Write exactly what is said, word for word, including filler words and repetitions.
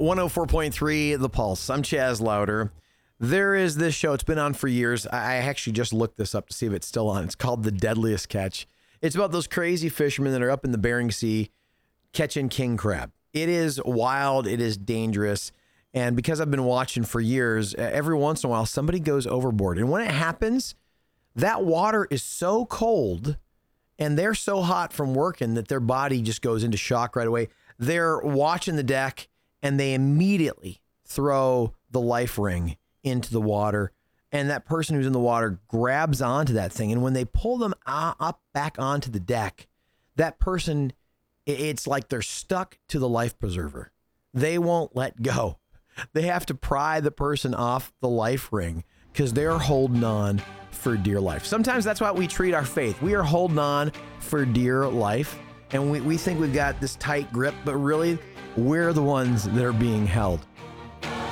one oh four point three The Pulse. I'm Chaz Louder. There is this show. It's been on for years. I actually just looked this up to see if it's still on. It's called The Deadliest Catch. It's about those crazy fishermen that are up in the Bering Sea catching king crab. It is wild. It is dangerous. And because I've been watching for years, every once in a while, somebody goes overboard. And when it happens, that water is so cold and they're so hot from working that their body just goes into shock right away. They're watching the deck and they immediately throw the life ring into the water. And that person who's in the water grabs onto that thing. And when they pull them up back onto the deck, that person, it's like they're stuck to the life preserver. They won't let go. They have to pry the person off the life ring because they're holding on for dear life. Sometimes that's why we treat our faith. We are holding on for dear life. And we, we think we've got this tight grip, but really we're the ones that are being held.